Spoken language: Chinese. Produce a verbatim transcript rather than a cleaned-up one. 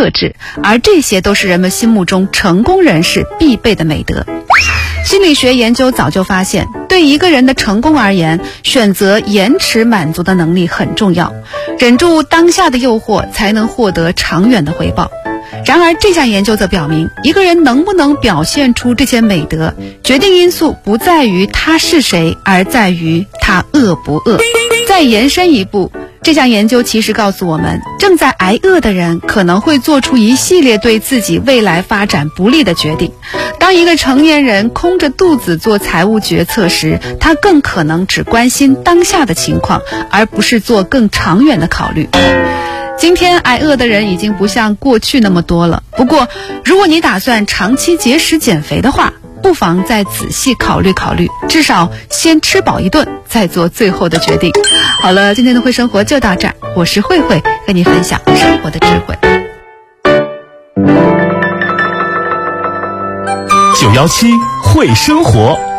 特质，而这些都是人们心目中成功人士必备的美德。心理学研究早就发现，对一个人的成功而言，选择延迟满足的能力很重要，忍住当下的诱惑，才能获得长远的回报。然而这项研究则表明，一个人能不能表现出这些美德，决定因素不在于他是谁，而在于他恶不恶。再延伸一步，这项研究其实告诉我们，正在挨饿的人可能会做出一系列对自己未来发展不利的决定。当一个成年人空着肚子做财务决策时，他更可能只关心当下的情况，而不是做更长远的考虑。今天挨饿的人已经不像过去那么多了，不过如果你打算长期节食减肥的话，不妨再仔细考虑考虑，至少先吃饱一顿，再做最后的决定。好了，今天的会生活就到这儿，我是慧慧，跟你分享生活的智慧。 九一七会生活。